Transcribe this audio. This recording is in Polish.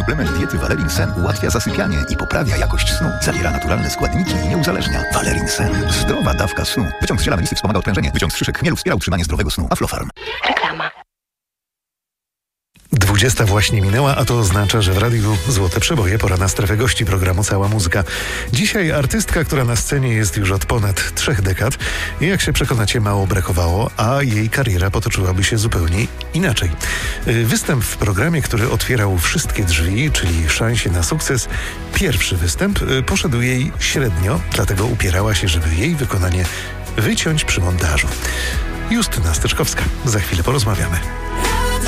Suplement diety Valerin Sen ułatwia zasypianie i poprawia jakość snu. Zawiera naturalne składniki i nie uzależnia. Valerin Sen. Zdrowa dawka snu. Wyciąg z ziela melisy wspomaga odprężenie. Wyciąg z szyszek chmielu wspiera utrzymanie zdrowego snu. Aflofarm. Reklama. 20 właśnie minęła, a to oznacza, że w Radiu Złote Przeboje pora na strefę gości programu Cała Muzyka. Dzisiaj artystka, która na scenie jest już od ponad 3 dekad i jak się przekonacie, mało brakowało, a jej kariera potoczyłaby się zupełnie inaczej. Występ w programie, który otwierał wszystkie drzwi, czyli szansie na sukces, pierwszy występ poszedł jej średnio, dlatego upierała się, żeby jej wykonanie wyciąć przy montażu. Justyna Steczkowska. Za chwilę porozmawiamy.